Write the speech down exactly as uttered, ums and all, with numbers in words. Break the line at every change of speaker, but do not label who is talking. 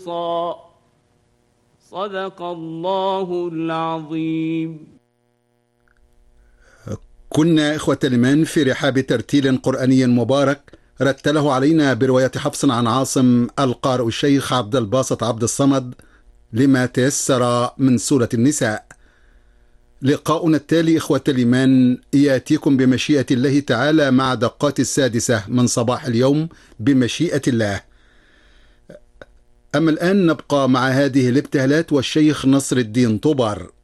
خالصا. صدق الله العظيم.
كنا إخوة الإيمان في رحاب ترتيل قرآني مبارك رتله علينا برواية حفص عن عاصم القارئ الشيخ عبد الباسط عبد الصمد لما تيسر من سورة النساء. لقاؤنا التالي إخوة الإيمان يأتيكم بمشيئة الله تعالى مع دقات السادسة من صباح اليوم بمشيئة الله. أما الآن نبقى مع هذه الابتهالات والشيخ نصر الدين طبار.